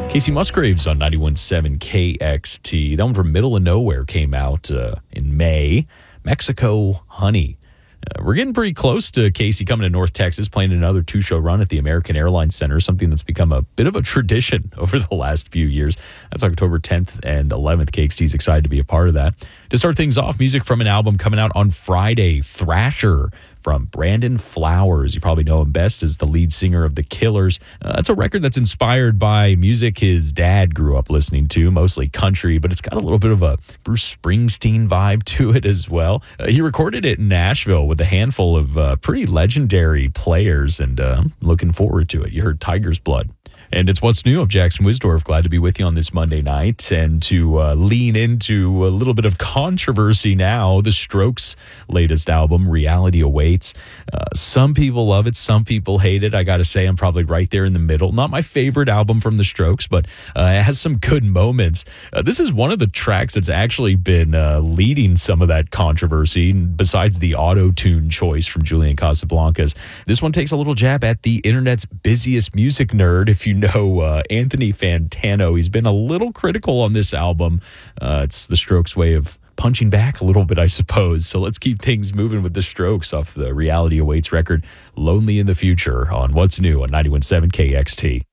Casey Musgraves on 91.7 KXT. That one from Middle of Nowhere came out in May. Mexico Honey. We're getting pretty close to Casey coming to North Texas, playing another two-show run at the American Airlines Center, something that's become a bit of a tradition over the last few years. That's October 10th and 11th. KXT's excited to be a part of that. To start things off, music from an album coming out on Friday, Thrasher, from Brandon Flowers. You probably know him best as the lead singer of The Killers. That's a record that's inspired by music his dad grew up listening to, mostly country, but it's got a little bit of a Bruce Springsteen vibe to it as well. He recorded it in Nashville with a handful of pretty legendary players, and I'm looking forward to it. You heard Tiger's Blood. And it's What's New. I'm Jackson Wisdorf. Glad to be with you on this Monday night and to lean into a little bit of controversy now. The Strokes' latest album, Reality Awaits. Some people love it. Some people hate it. I got to say, I'm probably right there in the middle. Not my favorite album from the Strokes, but it has some good moments. This is one of the tracks that's actually been leading some of that controversy, besides the auto-tune choice from Julian Casablancas. This one takes a little jab at the internet's busiest music nerd. If you know Anthony Fantano, he's been a little critical on this album. It's the Strokes' way of punching back a little bit, I suppose. So let's keep things moving with the Strokes off the Reality Awaits record, Lonely in the Future, on What's New on 91.7 KXT.